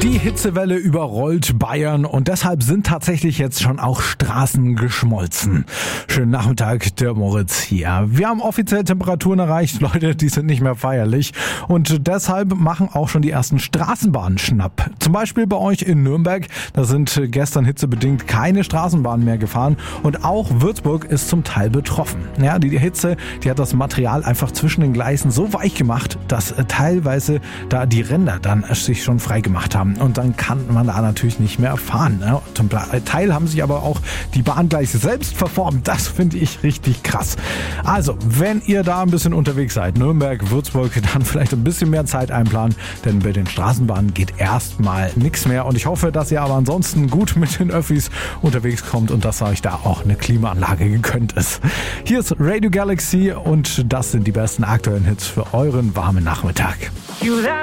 Die Hitzewelle überrollt Bayern und deshalb sind tatsächlich jetzt schon auch Straßen geschmolzen. Schönen Nachmittag, der Moritz hier. Wir haben offiziell Temperaturen erreicht, Leute, die sind nicht mehr feierlich. Und deshalb machen auch schon die ersten Straßenbahnen Schnapp. Zum Beispiel bei euch in Nürnberg, da sind gestern hitzebedingt keine Straßenbahnen mehr gefahren. Und auch Würzburg ist zum Teil betroffen. Ja, die Hitze, die hat das Material einfach zwischen den Gleisen so weich gemacht, dass teilweise da die Ränder dann sich schon frei gemacht haben. Und dann kann man da natürlich nicht mehr fahren. Ne? Zum Teil haben sich aber auch die Bahngleise selbst verformt. Das finde ich richtig krass. Also, wenn ihr da ein bisschen unterwegs seid, Nürnberg, Würzburg, dann vielleicht ein bisschen mehr Zeit einplanen, denn bei den Straßenbahnen geht erstmal nichts mehr. Und ich hoffe, dass ihr aber ansonsten gut mit den Öffis unterwegs kommt und dass euch da auch eine Klimaanlage gegönnt ist. Hier ist Radio Galaxy und das sind die besten aktuellen Hits für euren warmen Nachmittag.